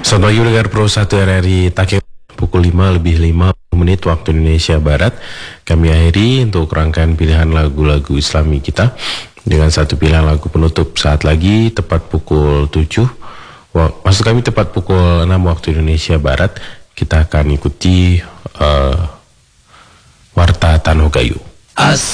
Selamat pagi pendengar Pro 1 RRI Take pukul 5:05 waktu Indonesia Barat. Kami akhiri untuk rangkaian pilihan lagu-lagu Islami kita dengan satu pilihan lagu penutup saat lagi tepat pukul 7. Maksud kami tepat pukul 6 waktu Indonesia Barat. Kita akan ikuti Warta Tanoh Gayo.